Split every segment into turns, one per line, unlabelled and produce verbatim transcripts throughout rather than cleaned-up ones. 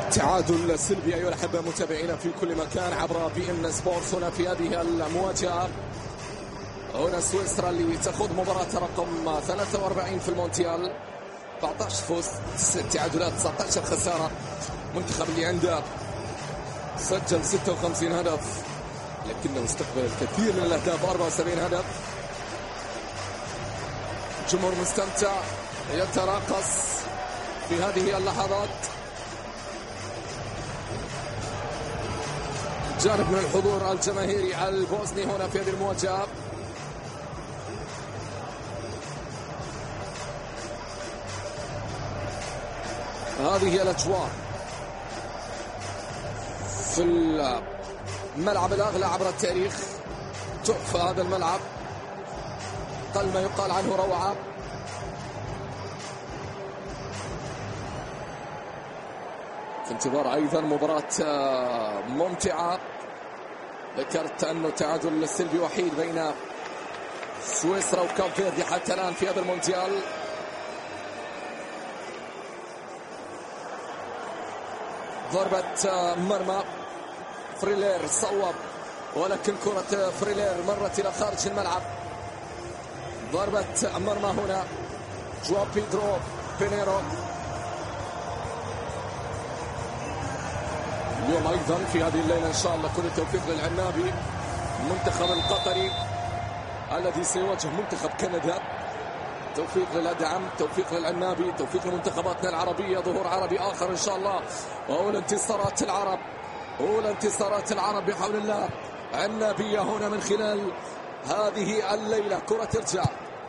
تعادل سلبي أيها الأحبة متابعينا في كل مكان عبر بي إن سبورتس. هنا في هذه المواجهة هنا سويسرا اللي تخوض مباراة رقم ثلاثة وأربعين في المونديال، أربعة عشر فوز، ست تعادلات، تسعة عشر خسارة. منتخب اللي عنده سجل ستة وخمسين هدف لكنه استقبل الكثير من الأهداف، أربعة وسبعين هدف. جمهور مستمتع يتراقص في هذه اللحظات، جانب من الحضور الجماهيري البوسني هنا في هذه المواجهة. هذه هي الأجواء في الملعب الأغلى عبر التاريخ. تحفة هذا الملعب، قل ما يقال عنه روعة. في انتظار أيضا مباراة ممتعة. ذكرت أنه التعادل السلبي وحيد بين سويسرا وكاب فيردي حتى الآن في هذا المونديال. ضربة مرمى، فريلير صوب ولكن كرة فريلير مرت إلى خارج الملعب. ضربة مرمى هنا، جواو بيدرو بينيرو. اليوم أيضا في هذه الليلة إن شاء الله كل التوفيق للعنابي، المنتخب القطري الذي سيواجه منتخب كندا. توفيق للأدعم، توفيق للعنابي، توفيق لمنتخباتنا العربية، ظهور عربي آخر إن شاء الله. وأولى انتصارات العرب، أولى انتصارات العرب بحول الله. عنابية هنا من خلال هذه الليلة. كرة ترجع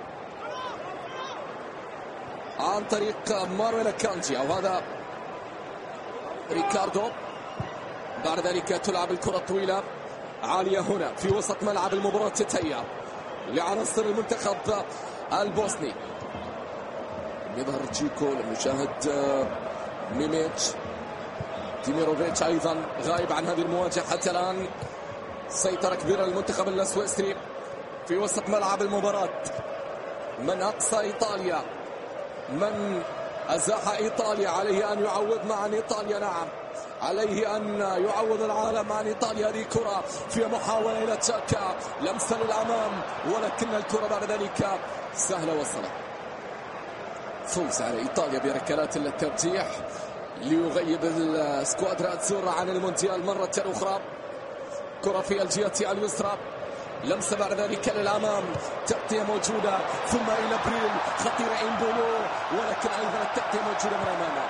عن طريق مارويل كانجي، أو هذا ريكاردو. بعد ذلك تلعب الكرة الطويلة عالية هنا في وسط ملعب المباراة، تتهيأ لعناصر المنتخب البوسني. يظهر جيكو لم يشاهد ميميتش. ديميروفيتش أيضا غايب عن هذه المواجهة حتى الآن. سيطرة كبيرة للمنتخب السويسري في وسط ملعب المباراة. من أقصى إيطاليا، من أزاح إيطاليا، عليه أن يعوض معا إيطاليا. نعم، عليه أن يعوض العالم عن إيطاليا. هذه كرة في محاولة إلى تشاكا، لمسة للأمام ولكن الكرة بعد ذلك سهلة وصلت. فوز على إيطاليا بركلات الترجيح ليغيب السكوادرا أتزورا عن المونديال مرة أخرى. كرة في الجهة اليسرى، لمسة بعد ذلك للأمام، تغطية موجودة ثم إلى بريل، خطيرة إمبولو ولكن أيضا التغطية موجودة من أمامه.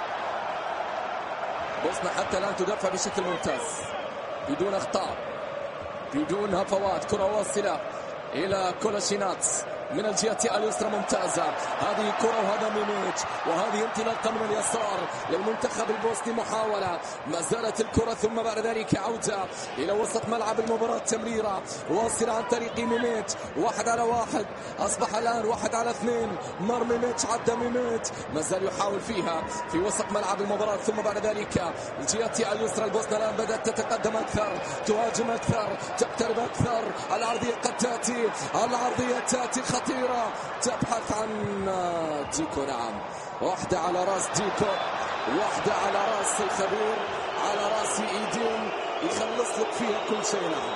بوسنا حتى الآن تدافع بشكل ممتاز بدون أخطاء، بدون هفوات. كرة واصلة إلى كولاشيناتس من الجهة اليسرى، ممتازة هذه كرة، وهذا ميميتش، وهذه انطلاقة من اليسار للمنتخب البوسني. محاولة، ما زالت الكرة ثم بعد ذلك عودة إلى وسط ملعب المباراة. تمريرة واصلة عن طريق ميميتش، واحد على واحد، أصبح الآن واحد على اثنين. مر ميميتش، عدى ميميتش، ما زال يحاول فيها في وسط ملعب المباراة. ثم بعد ذلك الجهة اليسرى البوسنة الآن بدأت تتقدم أكثر، تهاجم أكثر، تقترب أكثر. العرضية قد تأتي، العرضية تأتي خطيرة، تبحث عن ديكو. نعم، واحدة على راس ديكو، واحدة على راس الخبير، على راس إيدين يخلص لك فيها كل شيء. نعم،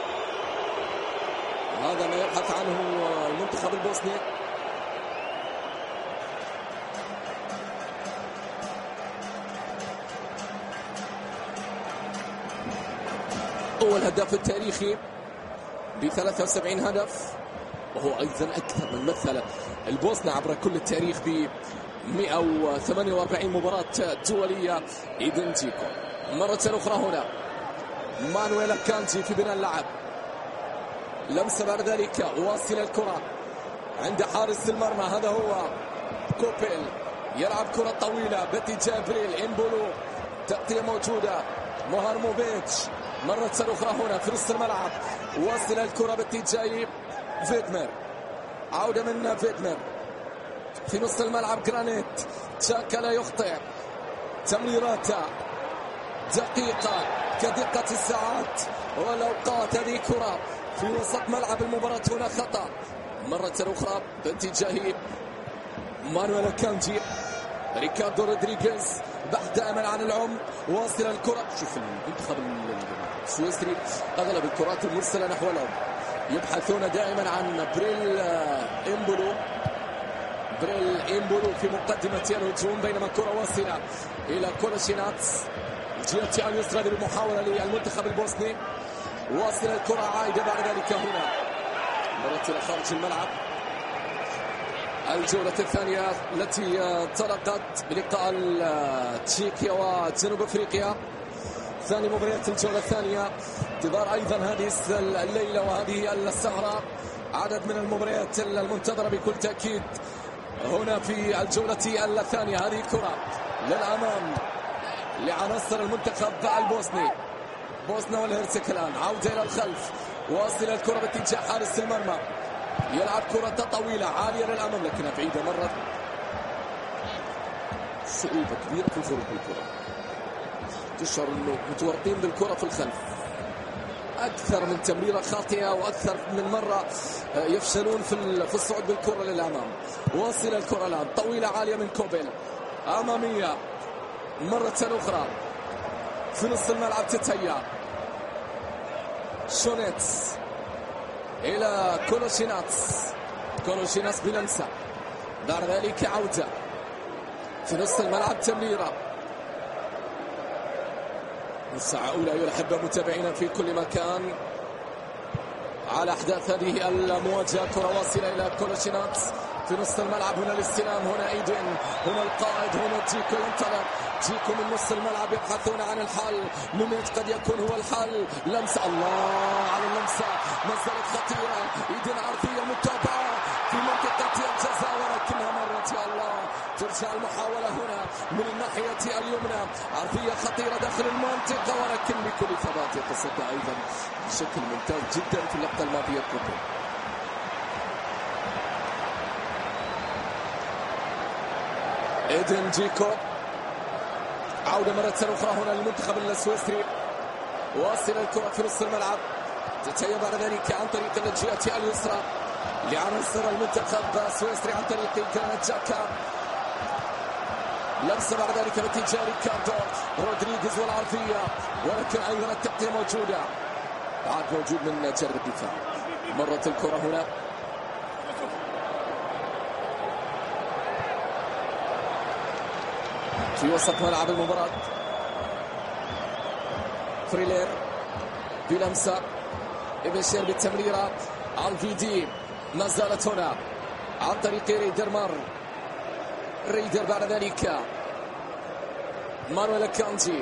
هذا ما يبحث عنه المنتخب البوسني. أول هداف التاريخي بثلاثة وسبعين هدف، وهو أيضا أكثر من مثل البوسنة عبر كل التاريخ ب مئة وثمانية وأربعين مباراة دولية. إيدن جيكو مرة أخرى هنا، مانويل كانجي في بناء اللعب، لمسة بعد ذلك واصل الكرة عند حارس المرمى، هذا هو كوبيل، يلعب كرة طويلة باتجاه بريل. إمبولو، تغطية موجودة، موهارموفيتش مرة أخرى هنا في نص الملعب، واصل الكرة باتجاه فيدمر، عودة من فيدمر في نص الملعب. جرانيت، تشاكا لا يخطئ، تمريرات دقيقة كدقة الساعات والأوقات. هذه كرة في وسط ملعب المباراة، هنا خطأ مرة أخرى باتجاه مانويل كانجي. ريكاردو رودريغيز بحث دائما عن العمق، واصل الكرة. شوف المنتخب السويسري أغلب الكرات المرسلة نحو العمق، يبحثون دائما عن بريل إمبولو بريل إمبولو في مقدمة الهجوم، بينما الكرة واصلة إلى كولوشيناتس الجهة اليسرى بمحاولة للمنتخب البوسني. واصل الكرة عائدة بعد ذلك هنا مرت إلى خارج الملعب. الجولة الثانية التي انطلقت بلقاء تشيكيا وجنوب افريقيا، ثاني مباريات الجولة الثانية، انتظار ايضا هذه الليلة وهذه السهرة، عدد من المباريات المنتظرة بكل تأكيد هنا في الجولة الثانية. هذه كرة للأمام لعناصر المنتخب البوسني، بوسنا والهرسك الآن عودة إلى الخلف، واصل الكرة باتجاه حارس المرمى، يلعب كرة طويلة عالية للأمام لكنها بعيدة مرة. صعوبة كبيرة في الخروج بالكرة، تشعر انه متورطين بالكرة في الخلف، أكثر من تمريرة خاطئة وأكثر من مرة يفشلون في في الصعود بالكرة للأمام. واصل الكرة الآن طويلة عالية من كوبل، أمامية مرة أخرى في نص الملعب، تتهيأ شونيتس إلى كولوشيناتس، كولوشيناتس بلمسة، بعد ذلك عودة في نص الملعب، تمريرة. الساعة أولى أيها الأحبة متابعينا في كل مكان على أحداث هذه المواجهة. كرة واصلة إلى كولوشيناتس في نص الملعب، هنا الاستلام، هنا ايدن، هنا القائد، هنا جيكو ينطلق، جيكو من نص الملعب يبحثون عن الحل، ميميت قد يكون هو الحل، لمسة، الله على اللمسة، نزلت خطيرة، ايدن عرضية متابعة في منطقة الجزاء ولكنها مرت، يا الله. ترجع المحاولة هنا من الناحية اليمنى، عرضية خطيرة داخل المنطقة ولكن بكل ثبات يتصدى أيضا بشكل ممتاز جدا في اللقطة الماضية كوبل. ايدن جيكو، عودة مرة أخرى هنا للمنتخب السويسري، واصل الكرة في نص الملعب، تتهيأ بعد ذلك عن طريق الجهة اليسرى لعناصر المنتخب السويسري عن طريق جرانيت جاكا، لمسة بعد ذلك باتجاه ريكاردو رودريغيز والعرضية، ولكن أيضا التغطية موجودة، بعد موجود من جانب الدفاع. مرت الكرة هنا في وسط ملعب المباراة، فريلير بلمسة، إبشير بالتمريرة، الفيدي ما زالت هنا عن طريق ريدر، مر ريدر بعد ذلك مانويل كانجي،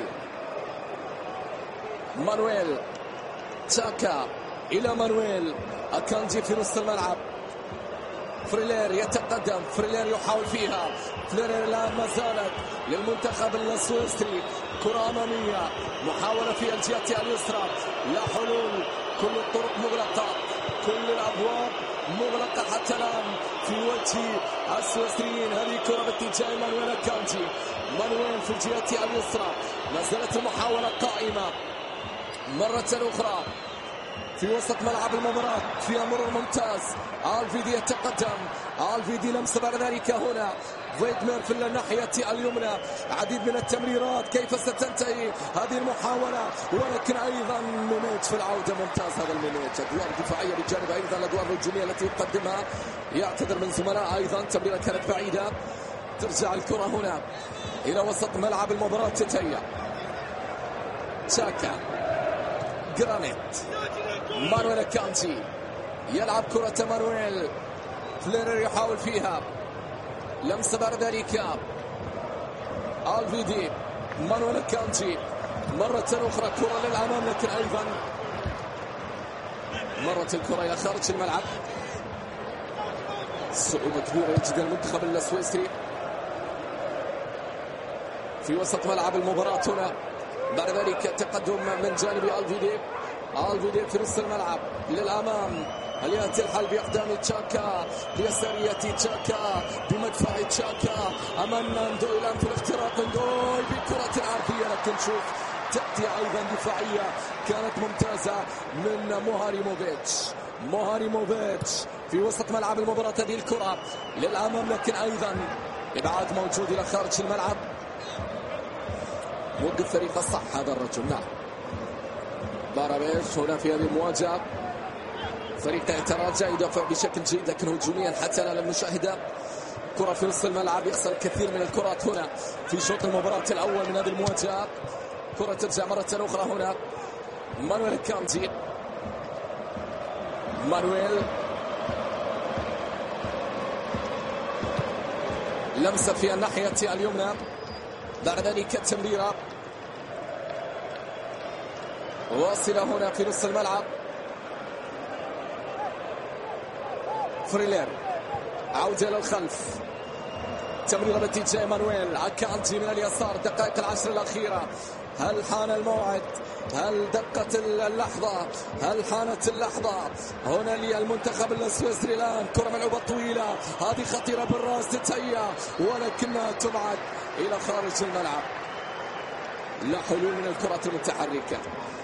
مانويل تشاكا إلى مانويل أكانجي في نص الملعب، فريلير يتقدم، فريلير يحاول فيها، فريلير الآن ما زالت للمنتخب السويسري، كرة أمامية، محاولة في الجهة اليسرى، لا حلول، كل الطرق مغلقة، كل الأبواب مغلقة حتى الآن في وجه السويسريين. هذه كرة باتجاه مانويل كانجي، مانويل في الجهة اليسرى، ما زالت المحاولة قائمة مرة أخرى في وسط ملعب المباراة، فيها مرور ممتاز، الفيدي يتقدم، الفيدي لمسة بعد ذلك هنا فيدمير في الناحية اليمنى، عديد من التمريرات، كيف ستنتهي هذه المحاولة، ولكن أيضا ميميت في العودة، ممتاز هذا الميميت، أدوار دفاعية بجانب أيضا الأدوار الهجومية التي يقدمها، يعتذر من زملاء أيضا، تمريرة كانت بعيدة. ترجع الكرة هنا إلى وسط ملعب المباراة، تتهيأ تشاكا، جرانيت، مانويل كانجي يلعب كرة، مانويل فليرر يحاول فيها، لمسة بعد ذلك الفيدي، مانويل كانجي مرة أخرى كرة للأمام، لكن أيضا مرت الكرة إلى خارج الملعب. صعوبة كبيرة يجد المنتخب السويسري في وسط ملعب المباراة هنا، بعد ذلك تقدم من جانب الفيدي، الفيدي في نص الملعب للأمام، هل يأتي الحل بإقدام تشاكا، بيسارية تشاكا، بمدفع تشاكا، أمام ندوي الآن في الاختراق، ندوي بكرة عرضية، لكن شوف تأتي أيضا دفاعية كانت ممتازة من موهاريموفيتش، موهاريموفيتش في وسط ملعب المباراة، هذه الكرة للأمام، لكن أيضا إبعاد موجود إلى خارج الملعب. موقف فريق الصح هذا الرجل. نعم بارابيش هنا في هذه المواجهة، فريق يتراجع يدافع بشكل جيد لكن هجوميا حتى لا المشاهدة. كرة في نصف الملعب، يخسر الكثير من الكرات هنا في شوط المباراة الأول من هذه المواجهة. كرة ترجع مرة أخرى هنا، مانويل كانجي، مانويل لمسة في الناحية اليمنى، بعد ذلك التمريرة واصلة هنا في نصف الملعب. فريلير عودة للخلف، تمريرة باتجاه مانويل أكانجي من اليسار. دقائق العشر الأخيرة، هل حان الموعد؟ هل دقت اللحظة؟ هل حانت اللحظة هنا للمنتخب السويسري؟ الآن كرة ملعوبة طويلة، هذه خطيرة بالراس تتهيأ ولكنها تبعد إلى خارج الملعب. لا حلول من الكرة المتحركة.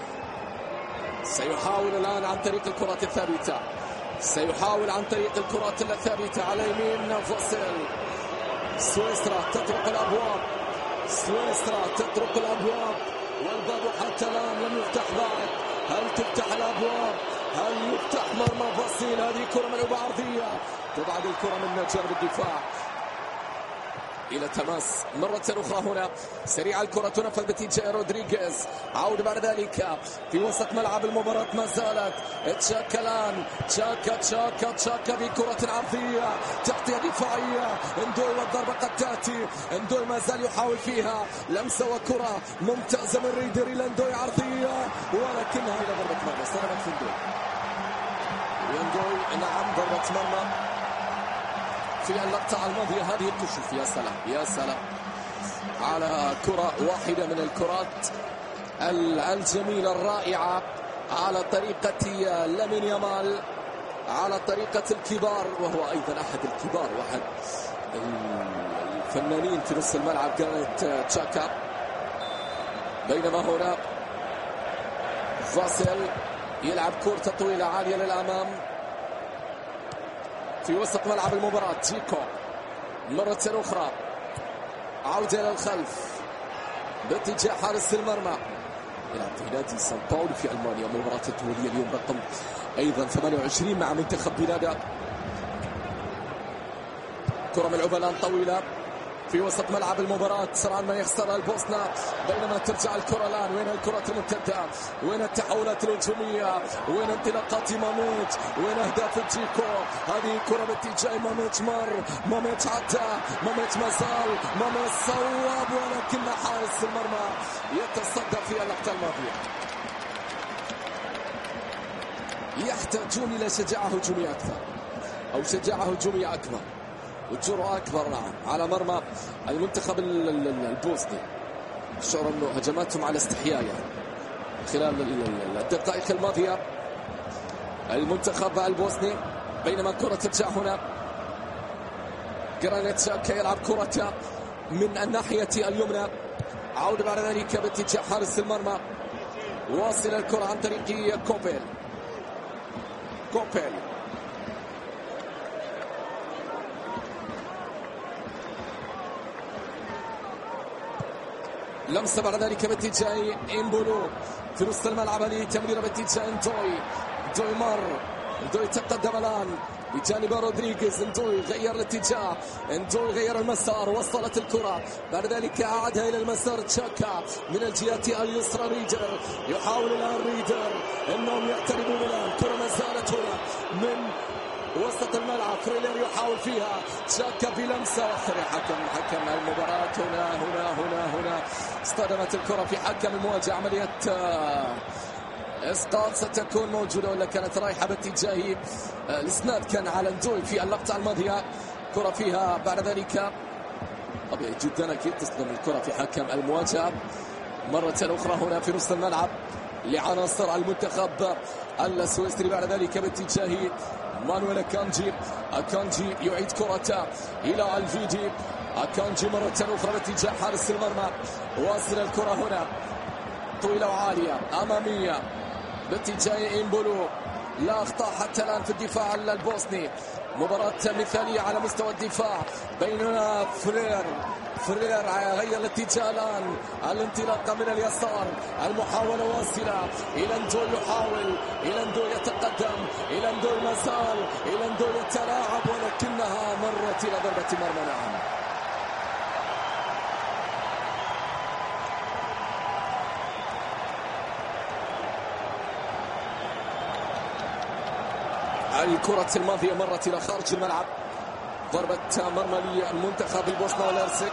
سيحاول الآن عن طريق الكرات الثابتة، سيحاول عن طريق الكرات الثابتة على يمين فاسيل. سويسرا تطرق الأبواب، سويسرا تطرق الأبواب والباب حتى الآن لم يفتح بعد. هل تفتح الأبواب؟ هل يفتح مرمى فاسيل؟ هذه كرة ملعوبة عرضية، تبعد الكرة من جانب الدفاع إلى تماس مرة أخرى. هنا سريع الكرة تنفذ باتجاه رودريغيز، عود بعد ذلك في وسط ملعب المباراة ما زالت تشاكا الآن، تشاكا تشاكا تشاكا بكرة عرضية، تغطية دفاعية. اندوي والضربة قد تأتي، اندوي ما زال يحاول فيها، لمسة وكرة ممتازة من ريدر إلى اندوي عرضية ولكنها إلى ضربة مرمى. استلمت في اندوي، اندوي نعم ضربة مرمى في اللقطة الماضية. هذه الكشوف، يا سلام يا سلام على كرة واحدة من الكرات الجميلة الرائعة على طريقة لامين يامال، على طريقة الكبار، وهو أيضا أحد الكبار واحد الفنانين في نص الملعب كانت تشاكا. بينما هنا فاسيل يلعب كرة طويلة عالية للأمام في وسط ملعب المباراة. جيكو مرة أخرى عودة إلى الخلف باتجاه حارس المرمى. يلعب في نادي سان باولو في ألمانيا، مباراة الدولية اليوم رقم أيضا ثمانية وعشرين مع منتخب بلاده. كرة ملعوبة الآن طويلة في وسط ملعب المباراة، سرعان ما يخسر البوسنة، بينما ترجع الكرة الآن. وين الكرة الممتدة؟ وين التحولات الهجومية؟ وين انطلاقات ماميت؟ وين أهداف جيكو؟ هذه كرة باتجاه ماميت، مر ماميت عدى، ماميت ما زال، ماميت صوب ولكن حارس المرمى يتصدى في اللقطة الماضية. يحتاجون إلى شجاعة هجومية أكثر أو شجاعة هجومية أكبر وجرأة أكبر نعم على مرمى المنتخب البوسني. شعر أنه هجماتهم على استحياء يعني خلال الدقائق الماضية المنتخب البوسني. بينما كرة ترجع هنا، جرانيت شاكا يلعب كرة من الناحية اليمنى، عود بعد ذلك باتجاه حارس المرمى، واصل الكرة عن طريق كوبيل. كوبيل لمسة بعد ذلك باتجاه إمبولو في نص الملعب، هذه تمريرة باتجاه اندوي. اندوي مر، اندوي تقدم الآن بجانب رودريغيز. اندوي غير الاتجاه، اندوي غير المسار، وصلت الكرة بعد ذلك أعادها إلى المسار. تشاكا من الجهة اليسرى، ريدر يحاول الآن، ريدر إنهم يقتربون الآن. كرة ما زالت هنا من وسط الملعب، فريلير يحاول فيها، تشاكا في لمسة واخر حكم حكم المباراة هنا هنا هنا هنا اصطدمت الكرة في حكم المواجهة. عملية اسقاط ستكون موجودة ولا كانت رايحة باتجاه الاسناد كان على اندوي في اللقطة الماضية. كرة فيها بعد ذلك طبيعي جدا اكيد تصدم الكرة في حكم المواجهة مرة أخرى هنا في نص الملعب لعناصر المنتخب السويسري. بعد ذلك باتجاه مانويل أكانجي، أكانجي يعيد كرة إلى الفيدي، أكانجي مرة أخرى باتجاه حارس المرمى، واصل الكرة هنا طويلة وعالية أمامية باتجاه إمبولو. لا أخطاء حتى الآن في الدفاع البوسني. مباراة مثالية على مستوى الدفاع بيننا فرير فرير غير الاتجاه الآن، الانطلاقة من اليسار، المحاولة واصلة، إيلاندو يحاول، إيلاندو يتقدم، إيلاندو ما زال، إيلاندو يتلاعب ولكنها مرت إلى ضربة مرمى. نعم الكرة الماضية مرت إلى خارج الملعب، ضربة مرمى للمنتخب البوسنة والهرسك.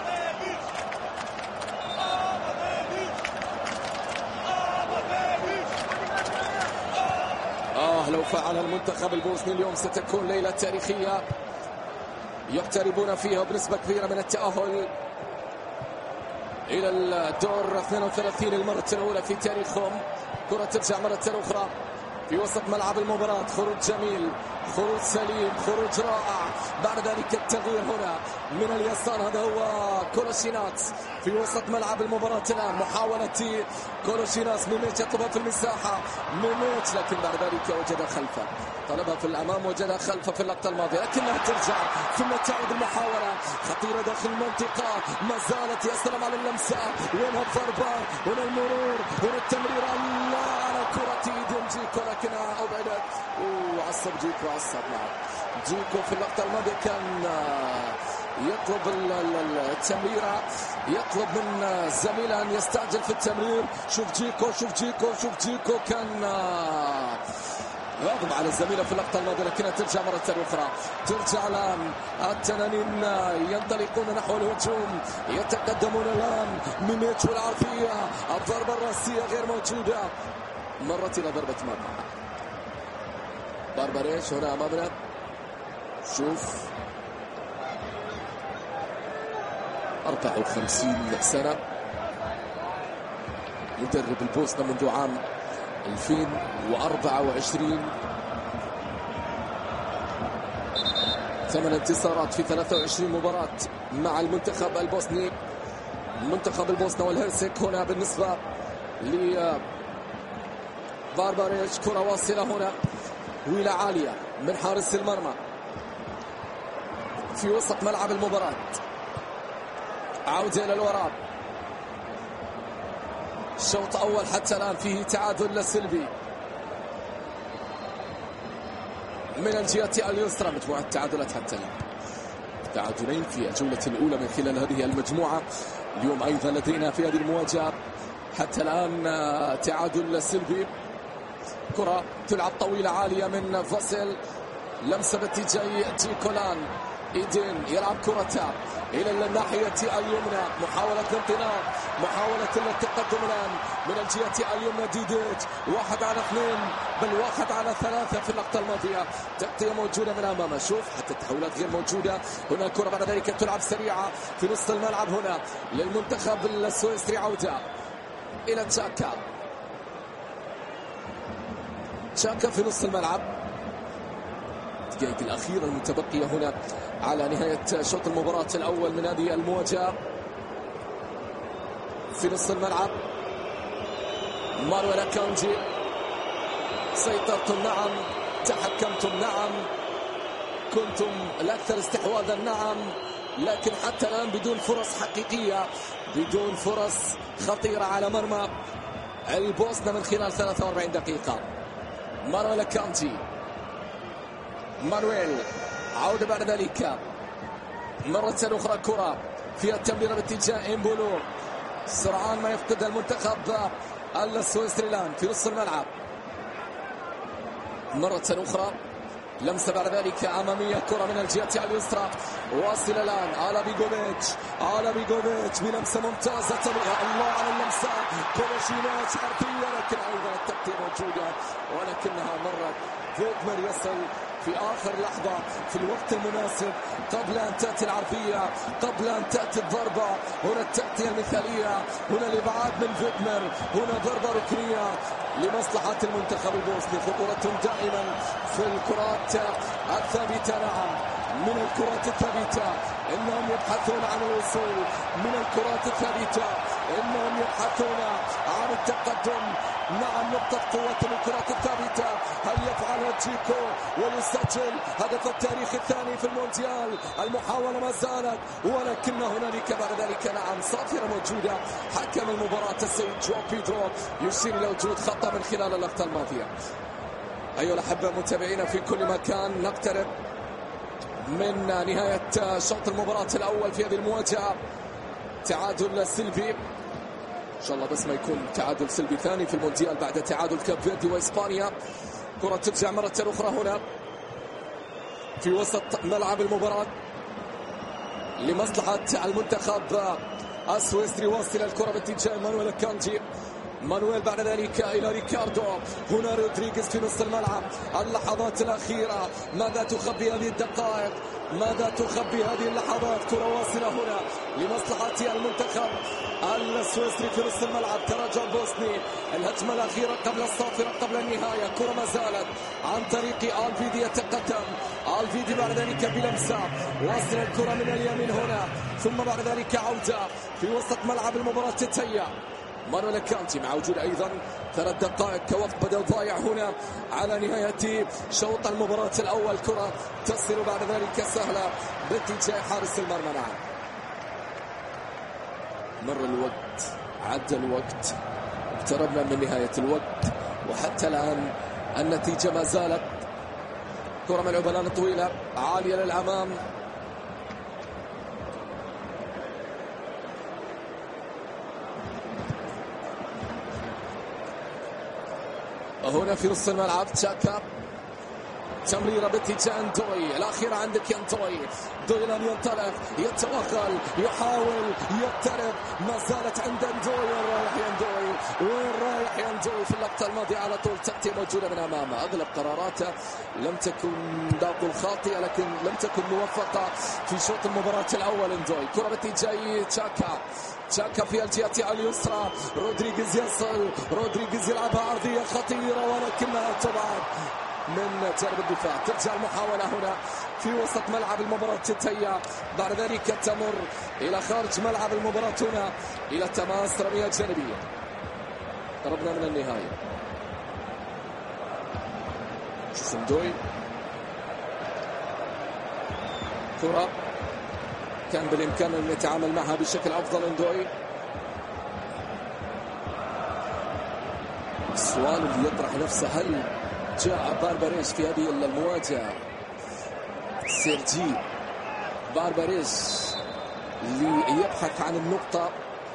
آه لو فعل المنتخب البوسني اليوم ستكون ليلة تاريخية يقتربون فيها بنسبة كبيرة من التأهل إلى الدور اثنين وثلاثين المرة الأولى في تاريخهم. كرة ترجع مرة أخرى في وسط ملعب المباراة، خروج جميل، خروج سليم، خروج رائع. بعد ذلك التغيير هنا من اليسار، هذا هو كولوشيناتس في وسط ملعب المباراة الآن. محاولة كولوشيناتس، ميميتش يطلبها في المساحة، ميميتش لكن بعد ذلك وجدها خلفه، طلبها في الأمام وجدها خلفه في اللقطة الماضية، لكنها ترجع ثم تعود المحاولة خطيرة داخل المنطقة، ما زالت. يا سلام على اللمسة، وينها الضربة، هنا المرور، هنا التمرير، الله على كرة ايدين جيكو لكنها أبعدت. وعصب جيكو، عصب معه جيكو في اللقطة الماضية كان يطلب التمريرة، يطلب من زميله أن يستعجل في التمرير. شوف جيكو، شوف جيكو، شوف جيكو كان غاضب على الزميلة في اللقطة الماضية، لكنها ترجع مرة أخرى. ترجع الآن التنانين ينطلقون نحو الهجوم، يتقدمون الآن. ميميتش والعرضية، الضربة الرأسية غير موجودة، مرت إلى ضربة مرمى. بارباريش هنا أمامنا، شوف أربعة وخمسين سنة، مدرب البوسنة منذ عام ألفين وأربعة وعشرين، ثمان انتصارات في ثلاثة وعشرين مباراة مع المنتخب البوسني. منتخب البوسنة والهرسك هنا بالنسبة ل بارباريش، كرة واصلة هنا طويلة عالية من حارس المرمى في وسط ملعب المباراة. عودة إلى الوراء، شوط أول حتى الآن فيه تعادل سلبي من الجهة اليسرى. مجموعة تعادلات حتى الآن، تعادلين في الجولة الأولى من خلال هذه المجموعة. اليوم أيضا لدينا في هذه المواجهة حتى الآن تعادل سلبي. كرة تلعب طويلة عالية من فاسل، لمسة باتجاه جيكولان، إيدين يلعب كرة إلى الناحية اليمنى، محاولة الانطلاق، محاولة التقدم الآن من الجهة اليمنى. ديديت واحد على اثنين، بل واحد على ثلاثة في اللقطة الماضية. تغطية موجودة من أمامه، شوف حتى التحولات غير موجودة. هنا الكرة بعد ذلك تلعب سريعة في نصف الملعب هنا للمنتخب السويسري. عودة إلى تشاكا، تشاكا في نصف الملعب. الدقائق الأخيرة المتبقية هنا على نهاية شوط المباراة الأول من هذه المواجهة. في نصف الملعب مانويل أكانجي، سيطرتم نعم، تحكمتم نعم، كنتم الأكثر استحواذا نعم، لكن حتى الآن بدون فرص حقيقية، بدون فرص خطيرة على مرمى البوسنة من خلال ثلاثة وأربعين دقيقة. مانويل أكانجي، مانويل عودة بعد ذلك مرة أخرى، كرة فيها التمريرة باتجاه إمبولو، سرعان ما يفقد المنتخب السويسري الآن في نصف الملعب. مرة أخرى لمسة بعد ذلك أمامية، كرة من الجهة اليسرى، واصل الآن على بيجوفيتش، على بيجوفيتش بلمسة ممتازة. الله على اللمسة، كولوشيناتس عرضية لكن أيضا التغطية موجودة ولكنها مرت. فيدمر يصل في آخر لحظة في الوقت المناسب قبل أن تأتي العرضية، قبل أن تأتي الضربة. هنا التغطية المثالية، هنا الإبعاد من فيدمر، هنا ضربة ركنية لمصلحة المنتخب البوسني. خطورة دائما في الكرات الثابتة، نعم من الكرات الثابتة، إنهم يبحثون عن الوصول من الكرات الثابتة. إنهم يبحثون عن التقدم. نعم، نقطة قوة الكرات الثابتة. هل يفعلها جيكو ويسجل هدف التاريخ الثاني في المونديال؟ المحاولة ما زالت، ولكن هنالك بعد ذلك نعم صافرة موجودة. حكم المباراة السيد جواو بيدرو يشير إلى وجود خطأ من خلال اللقطة الماضية. أيها الأحبة متابعينا في كل مكان، نقترب من نهاية شوط المباراة الأول في هذه المواجهة. تعادل سلبي إن شاء الله، بس ما يكون تعادل سلبي ثاني في المونديال بعد تعادل كاب فيردي وإسبانيا. كرة ترجع مرة أخرى هنا في وسط ملعب المباراة لمصلحة المنتخب السويسري. واصل الكرة باتجاه مانويل كانجي. مانويل بعد ذلك إلى ريكاردو. هنا رودريغيز في نص الملعب. اللحظات الأخيرة، ماذا تخبي هذه الدقائق؟ ماذا تخبي هذه اللحظات؟ كرة واصلة هنا لمصلحة المنتخب السويسري في نص الملعب. تراجع بوسني. الهجمة الأخيرة قبل الصافرة قبل النهاية. كرة ما زالت عن طريق الفيدي يتقدم. الفيدي بعد ذلك بلمسة. واصل الكرة من اليمين هنا، ثم بعد ذلك عودة في وسط ملعب المباراة تتيا. مانويل كانتي مع وجود أيضا ثلاث دقائق كوقت بدل ضايع هنا على نهاية شوط المباراة الأول. كرة تصل بعد ذلك سهلة باتجاه حارس المرمى. نعم، مر الوقت، عدى الوقت، اقتربنا من نهاية الوقت، وحتى الآن النتيجة ما زالت. كرة ملعوبة الآن طويلة عالية للأمام. هنا في نص الملعب تشاكا. تمريرة باتجاه اندوي. الأخيرة عندك اندوي. دويلان ينطلق، يتوغل، يحاول يقترب. ما زالت عند اندوي. وين رايح يا اندوي؟ وين رايح يا اندوي؟ في اللقطة الماضية على طول تأتي موجودة من أمامه. أغلب قراراته لم تكن داقل خاطئة، لكن لم تكن موفقة في شوط المباراة الأول. اندوي. كرة باتجاه تشاكا. تشاكا في الجهة اليسرى. رودريغيز يصل. رودريغيز يلعبها عرضية خطيرة، ولكنها تبعد من جانب الدفاع. ترجع المحاولة هنا في وسط ملعب المباراة تتيا. بعد ذلك تمر إلى خارج ملعب المباراة هنا إلى تماس رمية جانبية. قربنا من النهاية. سندوي. كرة كان بالإمكان أن يتعامل معها بشكل أفضل اندوي. السؤال اللي يطرح نفسه، هل جاء بارباريش في هذه المواجهة سيرجي بارباريش ليبحث عن النقطة؟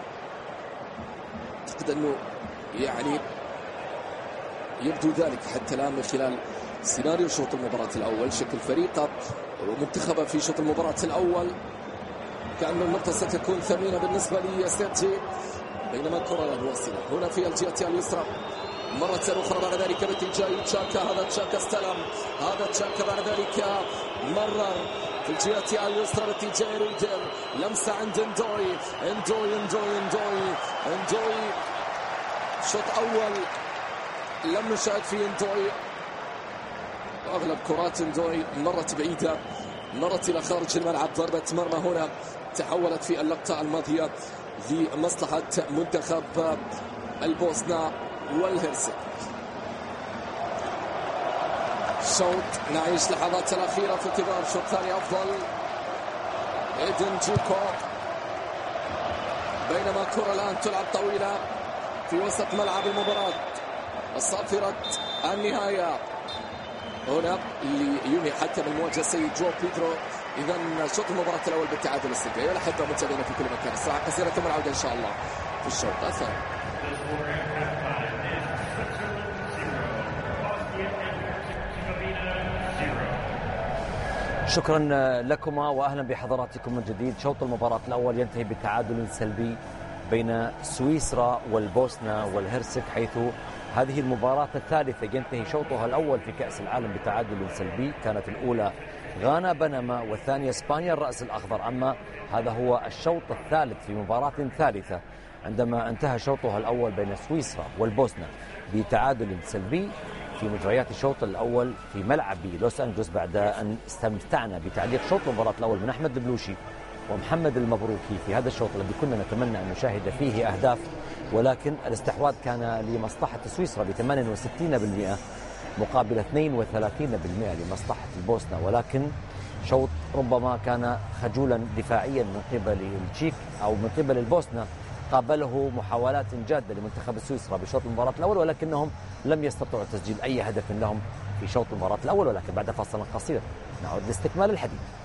أعتقد أنه يعني يبدو ذلك حتى الآن من خلال سيناريو شوط المباراة الأول. شكل فريقه ومنتخبه في شوط المباراة الأول كأن النقطة ستكون ثمينة بالنسبة لسيرجي. بينما الكرة الواصلة هنا في الجهة اليسرى مرة أخرى بعد ذلك باتجاه تشاكا. هذا تشاكا استلم. هذا تشاكا بعد ذلك مرر في الجهة اليسرى باتجاه ريدر. لمسة عند اندوي. اندوي اندوي اندوي اندوي. شوط أول لم نشاهد فيه اندوي. أغلب كرات اندوي مرت بعيدة، مرت إلى خارج الملعب. ضربة مرمى هنا تحولت في اللقطة الماضية لمصلحة منتخب البوسنة والهرسك. شوط نعيش لحظات الأخيرة في انتظار شوط ثاني أفضل. إيدن جيكو. بينما كرة الآن تلعب طويلة في وسط ملعب المباراة. الصافرة النهاية هنا لينهي حتى من مواجهة السيد جواو بيدرو. إذا شوط المباراة الأول بالتعادل السلبي. أيها الأحبة متابعينا في كل مكان، الساعة قصيرة ثم العودة إن شاء الله في الشوط الثاني.
شكرا لكما واهلا بحضراتكم من جديد. شوط المباراة الاول ينتهي بتعادل سلبي بين سويسرا والبوسنة والهرسك، حيث هذه المباراة الثالثة ينتهي شوطها الاول في كأس العالم بتعادل سلبي. كانت الاولى غانا بنما والثانية اسبانيا الرأس الاخضر. اما هذا هو الشوط الثالث في مباراة ثالثة عندما انتهى شوطها الاول بين سويسرا والبوسنة بتعادل سلبي في مجريات الشوط الأول في ملعب لوس أنجلوس، بعد أن استمتعنا بتعليق شوط المباراة الأول من أحمد البلوشي ومحمد المبروكي في هذا الشوط الذي كنا نتمنى أن نشاهد فيه أهداف، ولكن الاستحواذ كان لمصلحة سويسرا ب ثمانية وستين بالمئة مقابل اثنين وثلاثين بالمئة لمصلحة البوسنة، ولكن شوط ربما كان خجولا دفاعيا من قبل التشيك أو من قبل البوسنة. قابله محاولات جادة لمنتخب سويسرا بشوط المباراة الأول، ولكنهم لم يستطيعوا تسجيل أي هدف لهم في شوط المباراة الأول. ولكن بعد فاصل قصير نعود لاستكمال الحديث.